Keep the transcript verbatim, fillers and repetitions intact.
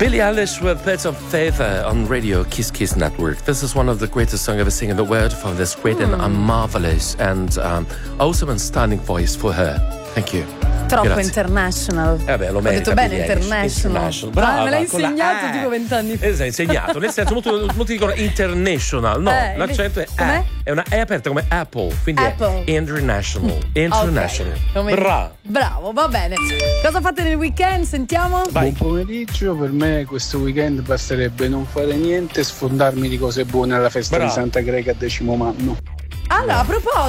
Billie Eilish with Birds of Feather on Radio Kiss Kiss Network. This is one of the greatest songs ever sung in the world for this great mm. and marvelous and um, awesome and stunning voice for her. Thank you. Troppo Grazie. international. Eh beh, lo merita. Ho detto bene, Billie Eilish. international. international. Brava, ah, me l'hai insegnato la, tipo vent'anni fa. Eh, sei insegnato. Nel senso, molti, molti dicono international. No, eh, l'accento è com'è? eh. È una E aperta come Apple. Quindi Apple. è international. International. Okay. Bravo. Bravo, va bene. Cosa fate nel weekend? Sentiamo? Vai. Buon pomeriggio, per me questo weekend basterebbe non fare niente e sfondarmi di cose buone alla festa Bravo. di Santa Greca a decimo anno. Allora, a proposito